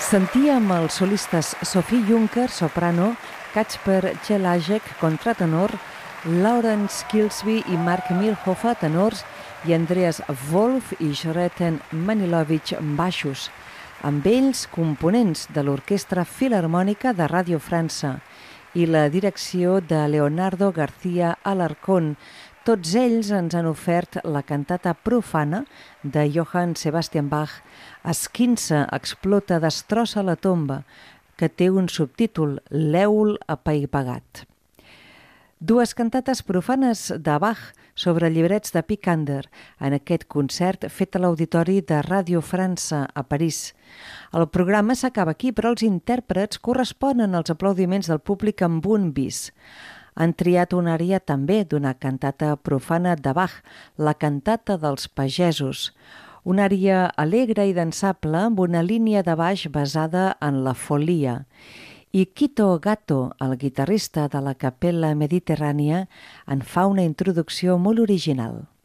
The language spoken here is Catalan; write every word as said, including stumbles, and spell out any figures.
Sentíem els solistes Sophie Juncker, soprano, Kacper Celajek, contratenor, Lawrence Kilsby i Mark Milhofa, tenors, i Andreas Wolf i Joreten Manilovich, baixos. Amb ells, components de l'Orquestra Filharmònica de Ràdio França i la direcció de Leonardo García Alarcón. Tots ells ens han ofert la cantata profana de Johann Sebastian Bach, Esquinça, explota, destrossa la tomba, que té un subtítol, L'èol apaivagat. Dues cantates profanes de Bach sobre llibrets de Picander en aquest concert fet a l'Auditori de Ràdio França a París. El programa s'acaba aquí, però els intèrprets corresponen als aplaudiments del públic amb un bis. Han triat una ària també d'una cantata profana de Bach, la cantata dels pagesos. Una ària alegre i dansable amb una línia de baix basada en la folia. I Quito Gatto, el guitarrista de la Capella Mediterrània, en fa una introducció molt original.